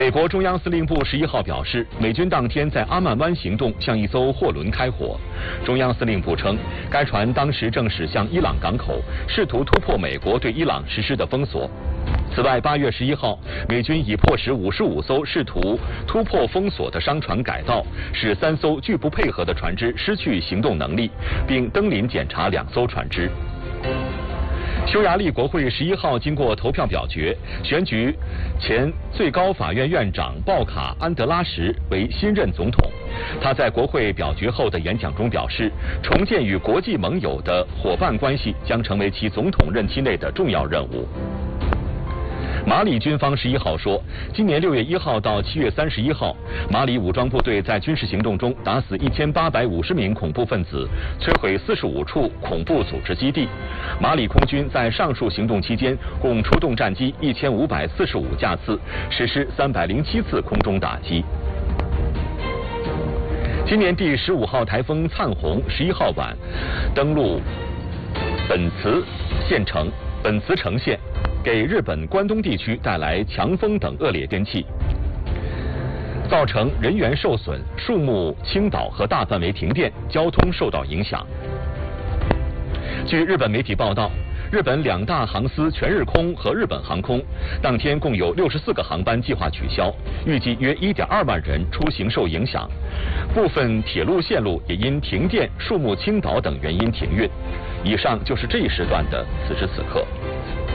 美国中央司令部11号表示，美军当天在阿曼湾行动向一艘货轮开火。中央司令部称，该船当时正驶向伊朗港口，试图突破美国对伊朗实施的封锁。此外，8月11号，美军已迫使55艘试图突破封锁的商船改道，使3艘拒不配合的船只失去行动能力，并登临检查2艘船只。匈牙利国会11号经过投票表决，选举前最高法院院长鲍卡安德拉什为新任总统。他在国会表决后的演讲中表示，重建与国际盟友的伙伴关系将成为其总统任期内的重要任务。马里军方11号说，今年6月1号到7月31号，马里武装部队在军事行动中打死1850名恐怖分子，摧毁45处恐怖组织基地。马里空军在上述行动期间共出动战机1545架次，实施307次空中打击。今年第15号台风灿鸿11号晚登陆本慈城县，给日本关东地区带来强风等恶劣天气，造成人员受损、树木倾倒和大范围停电，交通受到影响。据日本媒体报道，日本2大航司全日空和日本航空当天共有64个航班计划取消，预计约1.2万人出行受影响，部分铁路线路也因停电、树木倾倒等原因停运。以上就是这一时段的此时此刻。